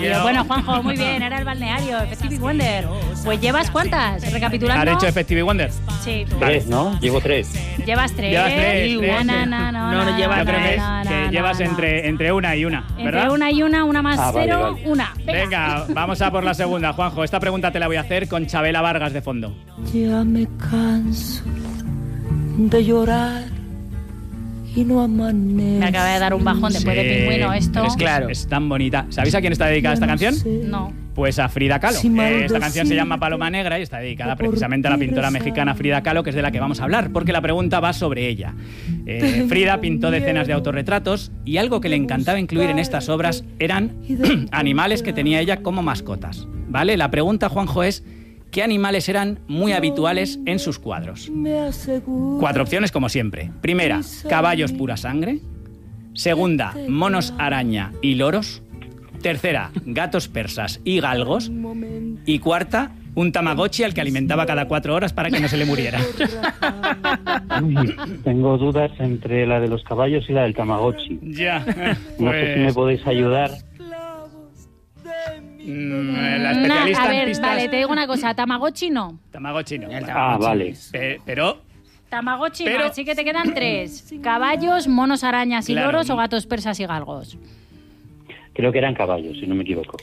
balneario. Bueno, Juanjo, muy bien, era el balneario, Effective Wonder. Pues ¿llevas cuántas? Recapitulando. ¿Has hecho Effective Wonder? Sí. 3, ¿no? Llevo 3. Llevas 3. Llevas 3. No llevas. Yo creo que llevas entre una y una, ¿verdad? Entre una y una más cero, vale. una. Venga, vamos a por la segunda, Juanjo. Esta pregunta te la voy a hacer con Chabela Vargas de fondo. Ya me canso de llorar y no amanece. Me acaba de dar un bajón después de Pingüino esto. Pero es que es tan bonita. ¿Sabéis a quién está dedicada esta canción? No. Pues a Frida Kahlo. Esta canción se llama Paloma Negra y está dedicada precisamente a la pintora mexicana Frida Kahlo, que es de la que vamos a hablar, porque la pregunta va sobre ella. Frida pintó decenas de autorretratos y algo que le encantaba incluir en estas obras eran animales que tenía ella como mascotas. ¿Vale? La pregunta, Juanjo, es ¿qué animales eran muy habituales en sus cuadros? 4 opciones, como siempre. Primera, caballos pura sangre. Segunda, monos araña y loros. Tercera, gatos persas y galgos. Y cuarta, un tamagotchi al que alimentaba cada 4 horas para que no se le muriera. Tengo dudas entre la de los caballos y la del Tamagotchi. Ya. No sé si me podéis ayudar. La especialista a ver, en pistas... vale, te digo una cosa, Tamagotchi no. Tamagotchi no. Vale. Pero... Tamagotchi no, así que te quedan 3. Caballos, monos arañas y Claro. loros o gatos persas y galgos. Creo que eran caballos, si no me equivoco.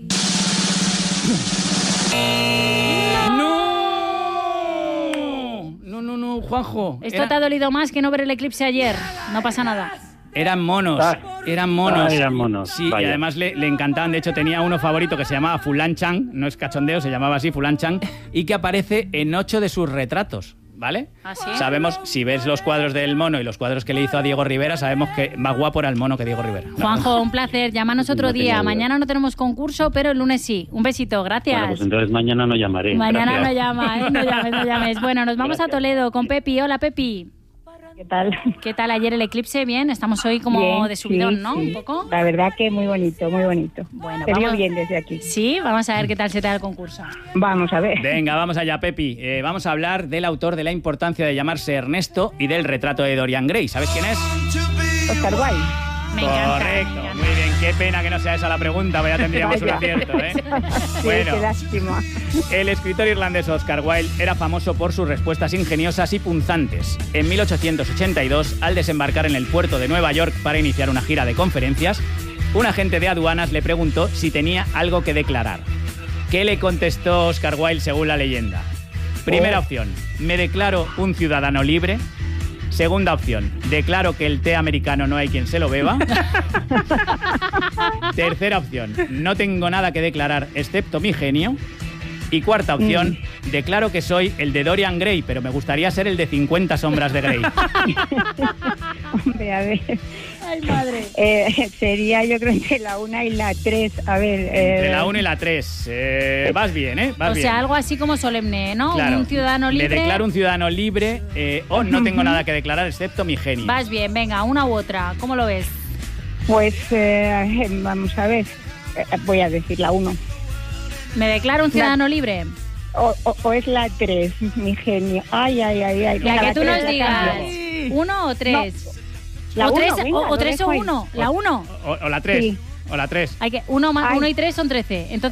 No, Juanjo. Esto te ha dolido más que no ver el eclipse ayer. No pasa nada. Eran monos. Eran monos. Eran monos. Sí, Vaya. y además le encantaban. De hecho, tenía uno favorito que se llamaba Fulan Chang. No es cachondeo, se llamaba así, Fulan Chang. Y que aparece en 8 de sus retratos. ¿Vale? ¿Ah, sí? Sabemos, si ves los cuadros del mono y los cuadros que le hizo a Diego Rivera, sabemos que más guapo era el mono que Diego Rivera. Juanjo, un placer. Llámanos otro No tenía día. duda. Mañana no tenemos concurso, pero el lunes sí. Un besito, gracias. Bueno, pues entonces mañana no llamaré. Mañana Gracias. no llama, ¿eh? No llames. Bueno, nos vamos a Toledo con Pepi. Hola, Pepi. ¿Qué tal? ¿Qué tal ayer el eclipse? Bien, estamos hoy como Bien, de subidón, sí, ¿no? sí. Un poco. La verdad que muy bonito, muy bonito. Bueno, Se vio vamos. bien desde aquí. Sí, vamos a ver qué tal se te da el concurso. Vamos a ver. Venga, vamos allá, Pepi. Vamos a hablar del autor de La importancia de llamarse Ernesto y del retrato de Dorian Gray. ¿Sabes quién es? Oscar Wilde. Me encanta. Correcto, me encanta. muy bien. Qué pena que no sea esa la pregunta, pues ya tendríamos un Vaya. acierto, ¿eh? Sí, Bueno. qué lástima. El escritor irlandés Oscar Wilde era famoso por sus respuestas ingeniosas y punzantes. En 1882, al desembarcar en el puerto de Nueva York para iniciar una gira de conferencias, un agente de aduanas le preguntó si tenía algo que declarar. ¿Qué le contestó Oscar Wilde según la leyenda? Primera opción, me declaro un ciudadano libre. Segunda opción, declaro que el té americano no hay quien se lo beba. Tercera opción, no tengo nada que declarar excepto mi genio. Y cuarta opción, declaro que soy el de Dorian Gray, pero me gustaría ser el de 50 sombras de Grey. Hombre, a ver. Ay, madre. Sería yo creo entre la 1 y la 3. A ver. Entre la 1 y la 3. Vas bien, ¿eh? Vas O bien. sea, algo así como solemne, ¿no? Claro. Un ciudadano libre. Me declaro un ciudadano libre o no tengo nada que declarar excepto mi genio. Vas bien, venga, una u otra. ¿Cómo lo ves? Pues vamos a ver. Voy a decir la 1. ¿Me declaro un ciudadano libre? O es la 3, mi genio. Ay. Ya Venga, que la tú 3 nos la digas, cambio. 1 o 3. La o 3 uno, venga, o lo 3 o dejo ahí. 1. La 1. O la 3. Sí. O la 3. Hay que 1 Ay. y 3 son 13. Entonces